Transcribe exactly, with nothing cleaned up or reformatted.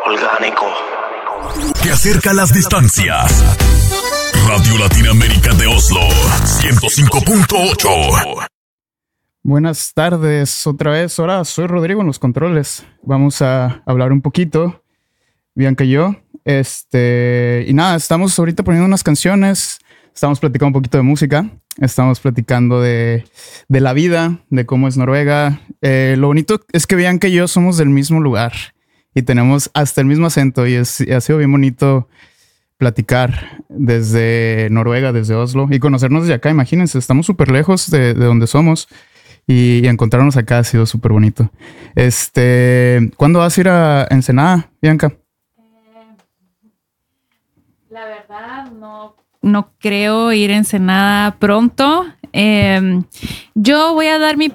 Orgánico. Que acerca las distancias. Radio Latinoamérica de Oslo, ciento cinco punto ocho. Buenas tardes, otra vez. Ahora soy Rodrigo en los controles. Vamos a hablar un poquito, Bianca y yo. Este, y nada, estamos ahorita poniendo unas canciones. Estamos platicando un poquito de música. Estamos platicando de, de la vida, de cómo es Noruega. Eh, lo bonito es que Bianca y yo somos del mismo lugar y tenemos hasta el mismo acento. Y, es, y ha sido bien bonito platicar desde Noruega, desde Oslo y conocernos desde acá. Imagínense, estamos súper lejos de, de donde somos y, y encontrarnos acá ha sido súper bonito. Este, ¿cuándo vas a ir a Ensenada, Bianca? Eh, la verdad, no, no creo ir a Ensenada pronto. Eh, yo voy a dar mi